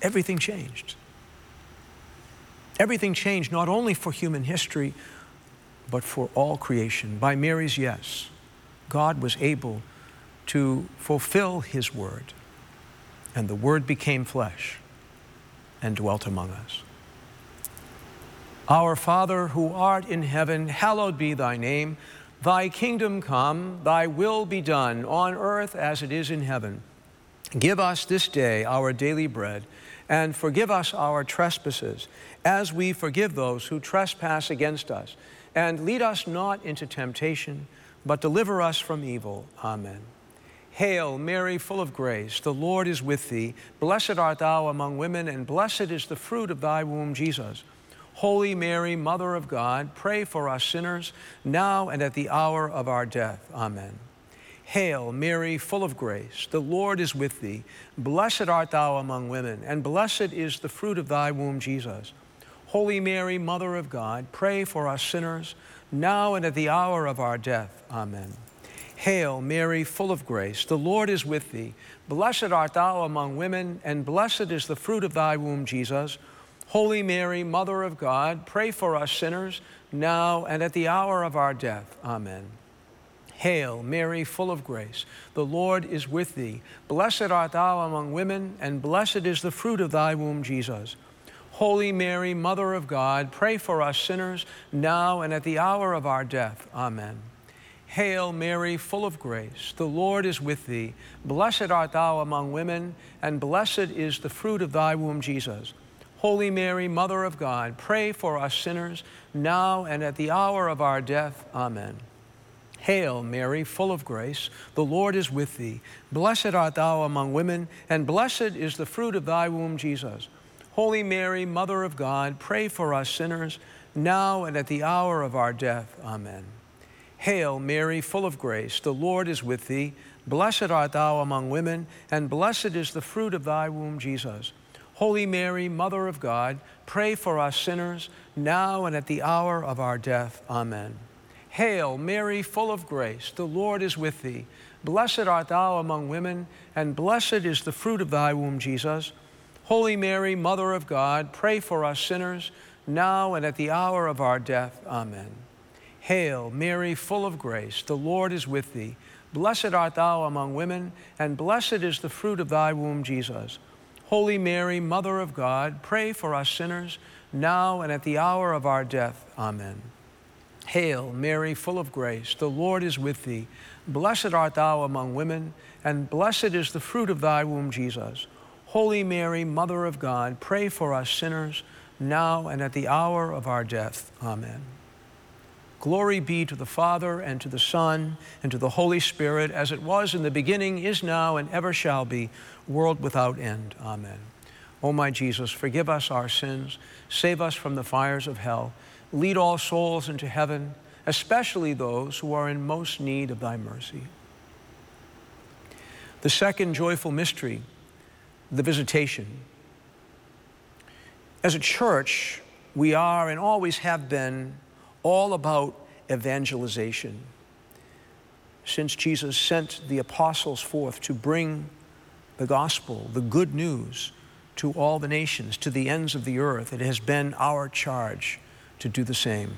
everything changed. Everything changed not only for human history, but for all creation. By Mary's yes, God was able to fulfill his word, and the word became flesh and dwelt among us. Our Father, who art in heaven, hallowed be thy name. Thy kingdom come, thy will be done on earth as it is in heaven. Give us this day our daily bread, and forgive us our trespasses, as we forgive those who trespass against us. And lead us not into temptation, but deliver us from evil. Amen. Hail, Mary, full of grace, the Lord is with thee. Blessed art thou among women, and blessed is the fruit of thy womb, Jesus. Holy Mary, Mother of God, pray for us sinners, now and at the hour of our death. Amen. Hail, Mary, full of grace, the Lord is with thee. Blessed art thou among women, and blessed is the fruit of thy womb, Jesus. Holy Mary, Mother of God, pray for us sinners, now and at the hour of our death. Amen. Hail, Mary, full of grace, the Lord is with thee. Blessed art thou among women, and blessed is the fruit of thy womb, Jesus. Holy Mary, Mother of God, pray for us sinners, now and at the hour of our death. Amen. Hail, Mary, full of grace, the Lord is with thee. Blessed art thou among women, and blessed is the fruit of thy womb, Jesus. Holy Mary, Mother of God, pray for us sinners, now and at the hour of our death. Amen. Hail, Mary, full of grace, the Lord is with thee. Blessed art thou among women, and blessed is the fruit of thy womb, Jesus. Holy Mary, Mother of God, pray for us sinners, now and at the hour of our death. Amen. Hail, Mary, full of grace, the Lord is with thee. Blessed art thou among women, and blessed is the fruit of thy womb, Jesus. Holy Mary, Mother of God, pray for us sinners, now and at the hour of our death. Amen. Hail, Mary, full of grace, the Lord is with thee. Blessed art thou among women, and blessed is the fruit of thy womb, Jesus. Holy Mary, Mother of God, pray for us sinners, now and at the hour of our death. Amen. Hail, Mary, full of grace, the Lord is with thee. Blessed art thou among women, and blessed is the fruit of thy womb, Jesus. Holy Mary, Mother of God, pray for us sinners, now and at the hour of our death. Amen. Hail, Mary, full of grace, the Lord is with thee. Blessed art thou among women, and blessed is the fruit of thy womb, Jesus. Holy Mary, Mother of God, pray for us sinners, now and at the hour of our death. Amen. Hail, Mary, full of grace, the Lord is with thee. Blessed art thou among women, and blessed is the fruit of thy womb, Jesus. Holy Mary, Mother of God, pray for us sinners, now and at the hour of our death. Amen. Glory be to the Father, and to the Son, and to the Holy Spirit, as it was in the beginning, is now, and ever shall be, world without end. Amen. O my Jesus, forgive us our sins, save us from the fires of hell, lead all souls into heaven, especially those who are in most need of thy mercy. The second joyful mystery, the visitation. As a church, we are and always have been all about evangelization. Since Jesus sent the apostles forth to bring the gospel, the good news, to all the nations, to the ends of the earth, it has been our charge to do the same.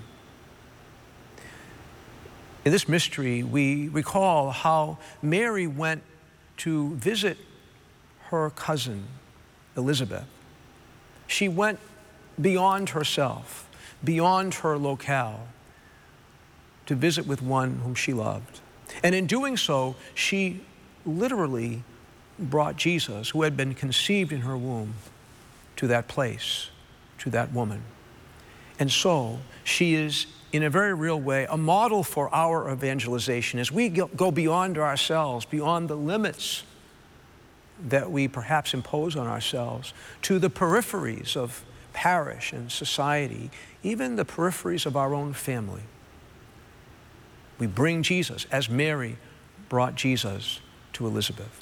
In this mystery, we recall how Mary went to visit her cousin, Elizabeth. She went beyond herself, beyond her locale, to visit with one whom she loved. And in doing so, she literally brought Jesus, who had been conceived in her womb, to that place, to that woman. And so she is, in a very real way, a model for our evangelization as we go beyond ourselves, beyond the limits that we perhaps impose on ourselves, to the peripheries of parish and society, even the peripheries of our own family. We bring Jesus as Mary brought Jesus to Elizabeth.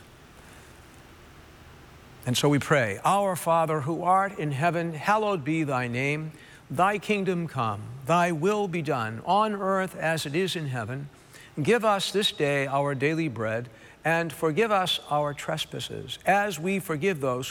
And so we pray, Our Father who art in heaven, hallowed be thy name. Thy kingdom come, thy will be done on earth as it is in heaven. Give us this day our daily bread, and forgive us our trespasses, as we forgive those